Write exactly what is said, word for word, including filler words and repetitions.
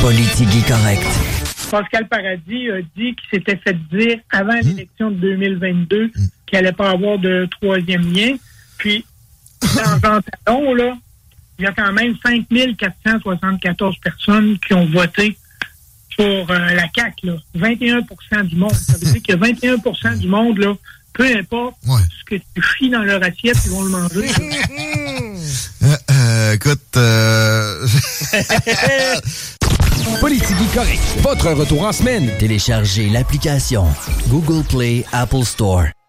Politique correct. Pascal Paradis a dit qu'il s'était fait dire avant mmh. l'élection de deux mille vingt-deux mmh. qu'il n'allait pas avoir de troisième lien. Puis, dans Jean Talon, là, il y a quand même cinq mille quatre cent soixante-quatorze personnes qui ont voté pour euh, la C A Q, là. vingt et un pour cent du monde. Ça veut dire que vingt et un pour cent du monde, là, peu importe ouais. ce que tu chies dans leur assiette, ils vont le manger. euh, euh, écoute, euh... Politique correct. Votre retour en semaine. Téléchargez l'application Google Play, Apple Store.